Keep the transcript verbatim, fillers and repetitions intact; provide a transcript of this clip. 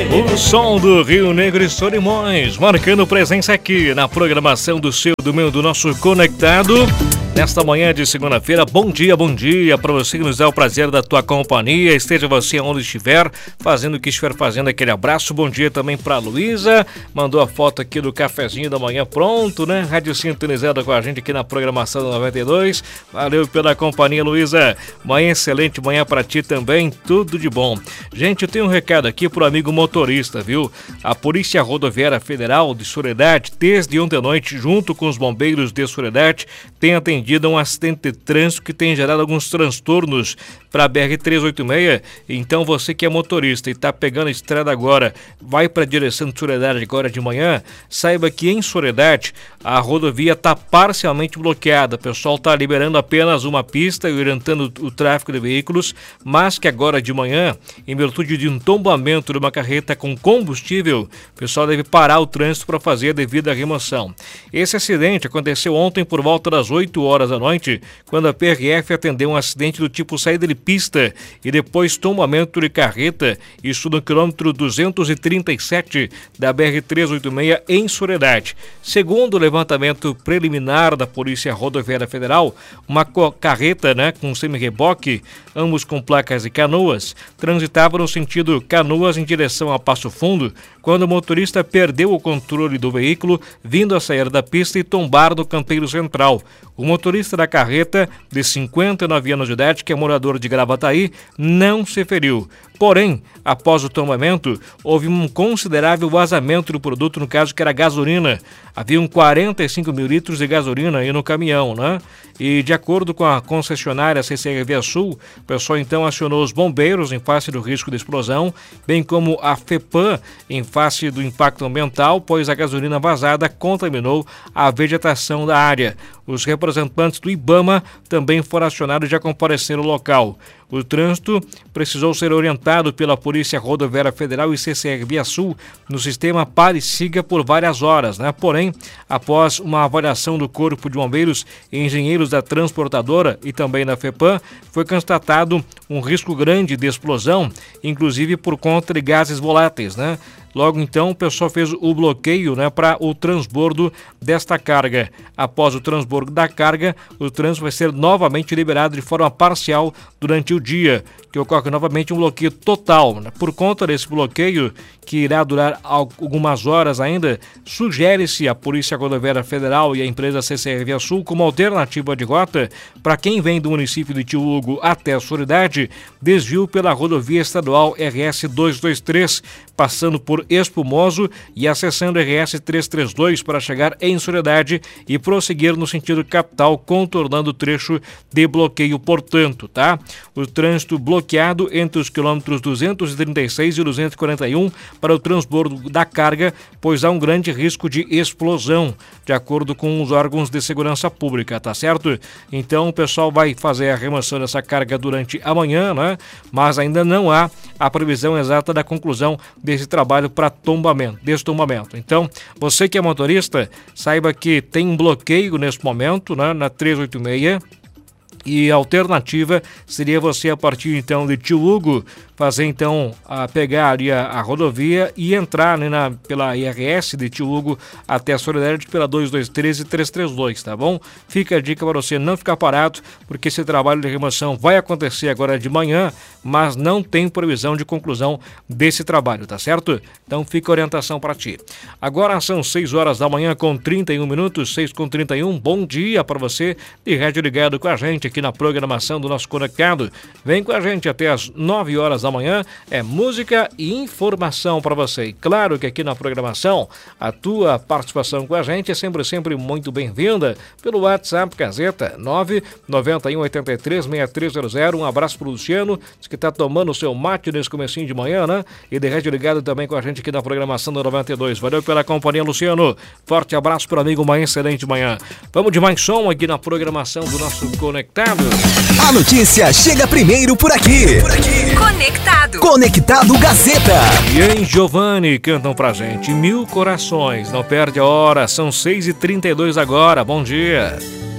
O som do Rio Negro e Solimões, marcando presença aqui na programação do seu, do meu, do nosso Conectado. Nesta manhã de segunda-feira, bom dia, bom dia para você que nos dá o prazer da tua companhia, esteja você onde estiver, fazendo o que estiver fazendo, aquele abraço, bom dia também para a Luísa, mandou a foto aqui do cafezinho da manhã pronto, né? Rádio sintonizada com a gente aqui na programação do noventa e dois, valeu pela companhia, Luísa, manhã excelente, manhã para ti também, tudo de bom. Gente, eu tenho um recado aqui pro amigo motorista, viu? A Polícia Rodoviária Federal de Soledade, desde ontem à noite, junto com os bombeiros de Soledade, tem atendido a um acidente de trânsito que tem gerado alguns transtornos para a B R trezentos e oitenta e seis. Então você que é motorista e está pegando a estrada agora, vai para a direção de Soledade agora de manhã, saiba que em Soledade a rodovia está parcialmente bloqueada. O pessoal está liberando apenas uma pista e orientando o tráfego de veículos, mas que agora de manhã, em virtude de um tombamento de uma carreta com combustível, o pessoal deve parar o trânsito para fazer a devida remoção. Esse acidente aconteceu ontem por volta das oito horas da noite, quando a P R F atendeu um acidente do tipo saída de pista e depois tombamento de carreta, isso no quilômetro duzentos e trinta e sete da B R trezentos e oitenta e seis em Soledade. Segundo o levantamento preliminar da Polícia Rodoviária Federal, uma carreta, né, com semi-reboque, ambos com placas de Canoas, transitava no sentido Canoas em direção a Passo Fundo, quando o motorista perdeu o controle do veículo, vindo a sair da pista e tombar no canteiro central. O motorista da carreta, de cinquenta e nove anos de idade, que é morador de Gravataí, não se feriu. Porém, após o tombamento, houve um considerável vazamento do produto, no caso que era gasolina. Haviam quarenta e cinco mil litros de gasolina aí no caminhão, né? E de acordo com a concessionária C C R Via Sul, o pessoal então acionou os bombeiros em face do risco de explosão, bem como a FEPAM em face do impacto ambiental, pois a gasolina vazada contaminou a vegetação da área. Os representantes do IBAMA também foram acionados e já compareceram no local. O trânsito precisou ser orientado pela Polícia Rodoviária Federal e C C R Via Sul no sistema Pare e Siga por várias horas, né? Porém, após uma avaliação do Corpo de Bombeiros e engenheiros da transportadora e também da FEPAM, foi constatado um risco grande de explosão, inclusive por conta de gases voláteis, né? Logo então, o pessoal fez o bloqueio, né, para o transbordo desta carga. Após o transbordo da carga, o trânsito vai ser novamente liberado de forma parcial durante o dia, que ocorre novamente um bloqueio total. Por conta desse bloqueio, que irá durar algumas horas ainda, sugere-se à Polícia Rodoviária Federal e à empresa C C R Via Sul como alternativa de rota para quem vem do município de Tio Hugo até a Soledade, desvio pela rodovia estadual R S duzentos e vinte e três, passando por Espumoso e acessando R S trezentos e trinta e dois para chegar em Soledade e prosseguir no sentido capital, contornando o trecho de bloqueio, portanto, tá? O trânsito bloqueado entre os quilômetros duzentos e trinta e seis e duzentos e quarenta e um para o transbordo da carga, pois há um grande risco de explosão, de acordo com os órgãos de segurança pública, tá certo? Então o pessoal vai fazer a remoção dessa carga durante a manhã, né? Mas ainda não há a previsão exata da conclusão desse trabalho para tombamento, destombamento. Então, você que é motorista, saiba que tem um bloqueio nesse momento, né, na trezentos e oitenta e seis, e a alternativa seria você, a partir então de Tio Hugo, fazer então, a pegar ali a, a rodovia e entrar, né, na, pela I R S de Tio Hugo até a Soledade pela duzentos e vinte e três e trezentos e trinta e dois, tá bom? Fica a dica para você não ficar parado, porque esse trabalho de remoção vai acontecer agora de manhã, mas não tem previsão de conclusão desse trabalho, tá certo? Então fica a orientação para ti. Agora são seis horas da manhã com trinta e um minutos, seis com trinta e um, bom dia para você de rádio ligado com a gente aqui na programação do nosso Conectado. Vem com a gente até as nove horas da manhã, é música e informação para você. E claro que aqui na programação, a tua participação com a gente é sempre, sempre muito bem-vinda pelo WhatsApp Gazeta nove nove um oito três seis três zero zero. Um abraço pro Luciano, diz que tá tomando o seu mate nesse comecinho de manhã, né? E de rádio ligado também com a gente aqui na programação do noventa e dois. Valeu pela companhia, Luciano. Forte abraço pro amigo, uma excelente manhã. Vamos de mais som aqui na programação do nosso Conectado. A notícia chega primeiro por aqui. Por aqui. Conectado. Conectado Gazeta. E em Giovanni cantam pra gente Mil Corações. Não perde a hora, são seis e trinta e dois agora. Bom dia.